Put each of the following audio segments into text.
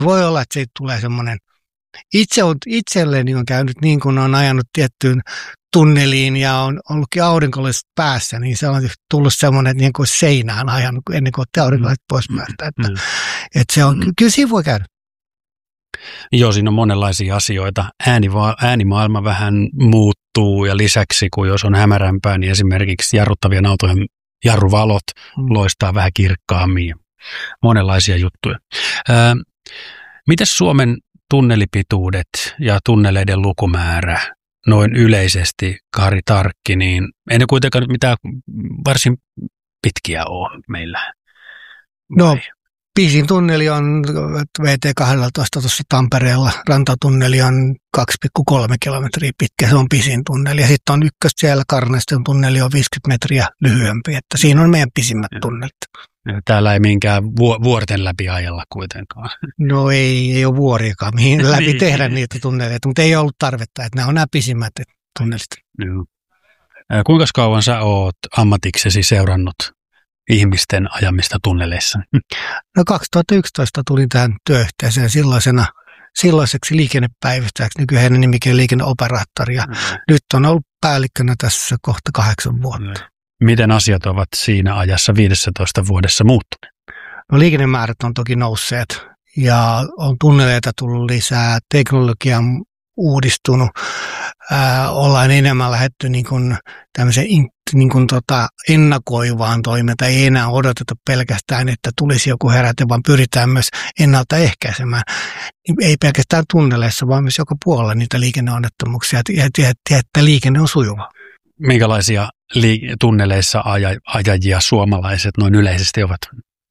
Voi olla, että siitä tulee semmoinen, itselleni on käynyt niin, kun on ajanut tiettyyn tunneliin ja on ollutkin aurinkolasit päässä, niin se on tullut semmoinen, että niin kuin seinään ajanut ennen kuin otti aurinkolasit pois päästä. Että se on, kyllä siinä voi käydä. Joo, siinä on monenlaisia asioita. Äänimaailma vähän muuttuu ja lisäksi, kun jos on hämärämpää, niin esimerkiksi jarruttavien autojen jarruvalot loistaa vähän kirkkaammin ja monenlaisia juttuja. Mites Suomen tunnelipituudet ja tunneleiden lukumäärä noin yleisesti, Kari Tarkki, niin ei ne kuitenkaan nyt mitään varsin pitkiä ole meillä? No, pisin tunneli on VT12 tuossa Tampereella. Rantatunneli on 2,3 kilometriä pitkä, se on pisin tunneli. Ja sitten on ykkös siellä Karneston tunneli on 50 metriä lyhyempi, että siinä on meidän pisimmät tunnelit. Täällä ei minkään vuorten läpi ajalla kuitenkaan. No ei ole vuoriakaan, mihin läpi tehdä niitä tunneleita, mutta ei ollut tarvetta, että nämä on nämä pisimmät tunnelit. Joo. Kuinka kauan sä oot ammatiksesi seurannut ihmisten ajamista tunneleissa? No 2011 tulin tähän työyhteisöön silloiseksi liikennepäivystäjäksi, nykyään nimikin liikenneoperaattori, ja nyt on ollut päällikkönä tässä kohta 8 vuotta. Miten asiat ovat siinä ajassa 15 vuodessa muuttuneet? No liikennemäärät on toki nousseet ja on tunneleita tullut lisää, teknologia on uudistunut, ollaan enemmän lähdetty niin kuin tämmöiseen ennakoivaan toimintaan. Ei enää odoteta pelkästään, että tulisi joku heräte, vaan pyritään myös ennaltaehkäisemään. Ei pelkästään tunneleissa, vaan myös joka puolella niitä liikenneonnettomuuksia, että liikenne on sujuva. Minkälaisia tunneleissa ajajia suomalaiset noin yleisesti ovat?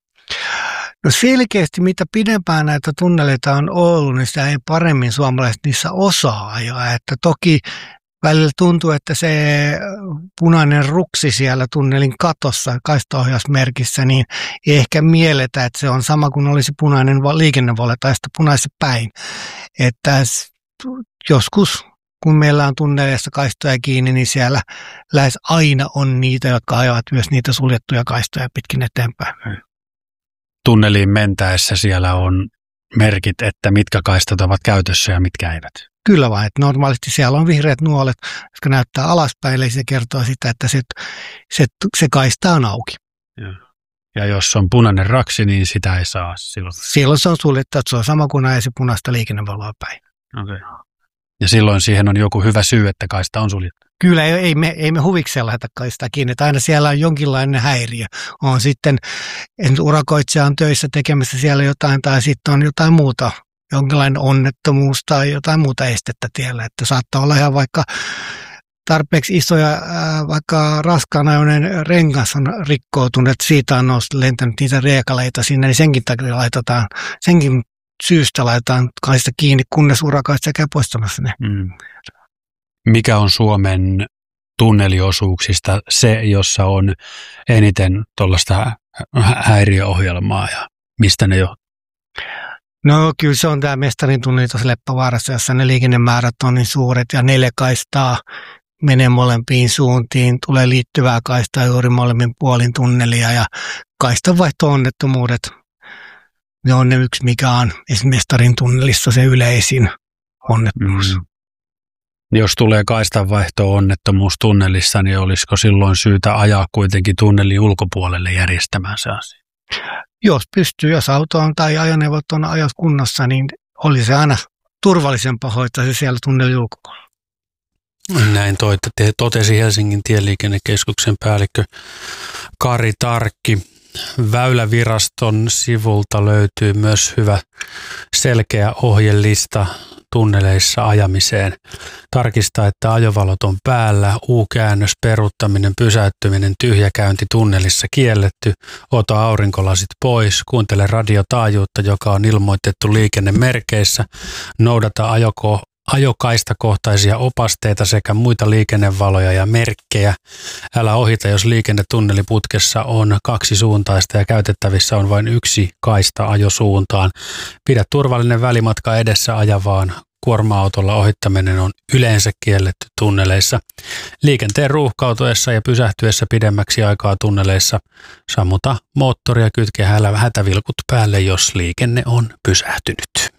No selkeästi, mitä pidempään näitä tunneleita on ollut, niin sitä ei paremmin suomalaiset niissä osaa ajaa. Että toki välillä tuntuu, että se punainen ruksi siellä tunnelin katossa kaistaohjausmerkissä, niin ei ehkä mielletä, että se on sama kuin olisi punainen liikennevalo tai sitä punaisen päin. Että joskus, kun meillä on tunneleissa kaistoja kiinni, niin siellä lähes aina on niitä, jotka ajavat myös niitä suljettuja kaistoja pitkin eteenpäin. Tunneliin mentäessä siellä on merkit, että mitkä kaistat ovat käytössä ja mitkä eivät. Kyllä vain, että normaalisti siellä on vihreät nuolet, jotka näyttää alaspäin, eli se kertoo sitä, että se kaista on auki. Ja jos on punainen raksi, niin sitä ei saa silloin. Silloin se on suljettu, että se on sama kuin ajaisi punaista liikennevaloa päin. Okay. Ja silloin siihen on joku hyvä syy, että kaista on suljettu. Kyllä, ei me huvikseen laita kaistaa kiinni, että aina siellä on jonkinlainen häiriö. On sitten, urakoitsija on töissä tekemässä siellä jotain, tai sitten on jotain muuta, jonkinlainen onnettomuus tai jotain muuta estettä tiellä. Että saattaa olla ihan vaikka tarpeeksi isoja, vaikka raskaanajoinen rengas on rikkoutunut, että siitä on lentänyt niitä riekaleita sinne, niin senkin takia senkin syystä laitetaan kaista kiinni, kunnes urakoitsija käy poistamassa ne. Mikä on Suomen tunneliosuuksista se, jossa on eniten tuollaista häiriöohjelmaa ja mistä ne johtuu? No kyllä se on tämä Mestarin tunneli tuossa Leppävaarassa, jossa ne liikennemäärät on niin suuret ja 4 kaistaa menee molempiin suuntiin, tulee liittyvää kaistaa juuri molemmin puolin tunnelia ja kaistanvaihto-onnettomuudet. Ne on ne yksi, mikä on esimerkiksi Mestarin tunnelissa se yleisin onnettomuus. Jos tulee kaistanvaihto-onnettomuus tunnelissa, niin olisiko silloin syytä ajaa kuitenkin tunnelin ulkopuolelle järjestämään se asia? Jos pystyy, jos auto on tai ajoneuvot on ajokunnossa, niin oli se aina turvallisempaa hoitaa se siellä tunnelin ulkopuolella. Näin totesi Helsingin tieliikennekeskuksen päällikkö Kari Tarkki. Väyläviraston sivulta löytyy myös hyvä selkeä ohjelista tunneleissa ajamiseen. Tarkistaa, että ajovalot on päällä, U-käännös, peruuttaminen, pysäyttyminen, tyhjäkäynti tunnelissa kielletty, ota aurinkolasit pois, kuuntele radiotaajuutta, joka on ilmoitettu liikennemerkeissä, noudata ajokaistakohtaisia opasteita sekä muita liikennevaloja ja merkkejä. Älä ohita, jos liikennetunneliputkessa on 2 suuntaista ja käytettävissä on vain 1 kaista ajosuuntaan. Pidä turvallinen välimatka edessä ajavaan kuorma-autolla ohittaminen on yleensä kielletty tunneleissa. Liikenteen ruuhkautuessa ja pysähtyessä pidemmäksi aikaa tunneleissa sammuta moottoria, kytke hätävilkut päälle, jos liikenne on pysähtynyt.